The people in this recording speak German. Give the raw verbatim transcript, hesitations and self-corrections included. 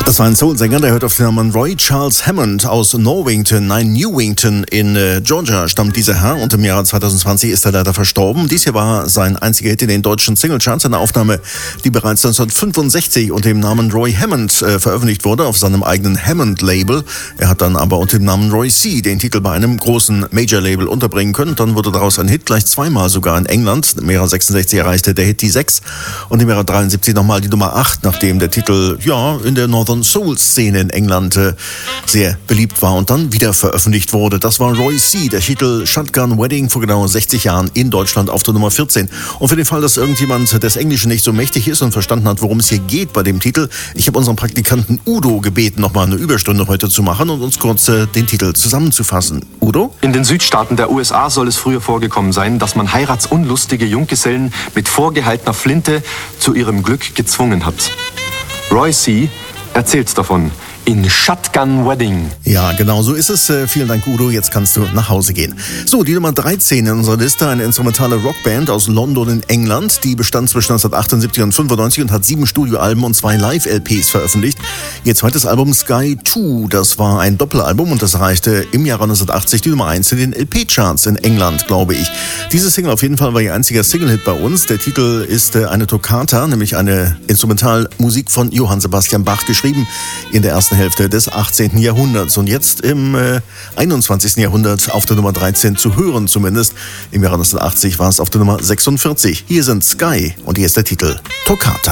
Das war ein Soul-Sänger, der hört auf den Namen Roy Charles Hammond aus Norwington, nein, Newington in äh, Georgia stammt dieser Herr und im Jahre zwanzig zwanzig ist er leider verstorben. Dies hier war sein einziger Hit in den deutschen Singlecharts, eine Aufnahme, die bereits neunzehnhundertfünfundsechzig unter dem Namen Roy Hammond äh, veröffentlicht wurde auf seinem eigenen Hammond-Label. Er hat dann aber unter dem Namen Roy C. den Titel bei einem großen Major-Label unterbringen können. Dann wurde daraus ein Hit, gleich zweimal sogar in England. Im Jahre sechsundsechzig erreichte der Hit die sechs und im Jahre dreiundsiebzig nochmal die Nummer acht, nachdem der Titel ja in der Northern Soul-Szene in England äh, sehr beliebt war und dann wieder veröffentlicht wurde. Das war Roy C. Der Titel Shotgun Wedding vor genau sechzig Jahren in Deutschland auf der Nummer vierzehn. Und für den Fall, dass irgendjemand des Englischen nicht so mächtig ist und verstanden hat, worum es hier geht bei dem Titel, ich habe unseren Praktikanten Udo gebeten, nochmal eine Überstunde heute zu machen und uns kurz äh, den Titel zusammenzufassen. Udo? In den Südstaaten der U S A soll es früher vorgekommen sein, dass man heiratsunlustige Junggesellen mit vorgehaltener Flinte zu ihrem Glück gezwungen hat. Roy C. erzählt davon in Shotgun Wedding. Ja, genau so ist es. Äh, vielen Dank, Udo. Jetzt kannst du nach Hause gehen. So, die Nummer dreizehn in unserer Liste, eine instrumentale Rockband aus London in England. Die bestand zwischen neunzehnhundertachtundsiebzig und fünfundneunzig und hat sieben Studioalben und zwei Live-L Ps veröffentlicht. Ihr zweites Album Sky zwei, das war ein Doppelalbum und das erreichte im Jahre neunzehnhundertachtzig die Nummer eins in den L P-Charts in England, glaube ich. Diese Single auf jeden Fall war ihr einziger Single-Hit bei uns. Der Titel ist äh, eine Toccata, nämlich eine Instrumentalmusik von Johann Sebastian Bach, geschrieben in der ersten Hälfte des achtzehnten Jahrhunderts und jetzt im äh, einundzwanzigsten Jahrhundert auf der Nummer dreizehn zu hören zumindest. Im Jahre neunzehnhundertachtzig war es auf der Nummer sechsundvierzig. Hier sind Sky und hier ist der Titel Toccata.